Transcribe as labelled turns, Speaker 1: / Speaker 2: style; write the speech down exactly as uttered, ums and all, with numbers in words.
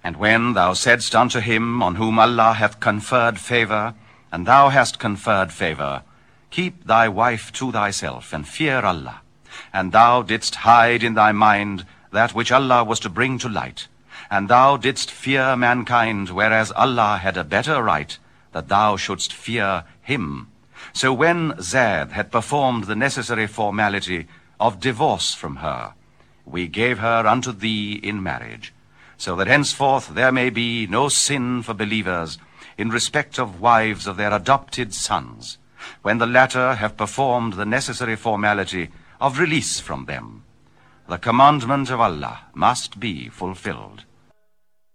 Speaker 1: And when thou saidst unto him on whom Allah hath conferred favor, and thou hast conferred favor, keep thy wife to thyself, and fear Allah, and thou didst hide in thy mind that which Allah was to bring to light, and thou didst fear mankind, whereas Allah had a better right that thou shouldst fear him. So when Zaid had performed the necessary formality of divorce from her, we gave her unto thee in marriage, so that henceforth there may be no sin for believers in respect of wives of their adopted sons, when the latter have performed the necessary formality of release from them. The commandment of Allah must be fulfilled.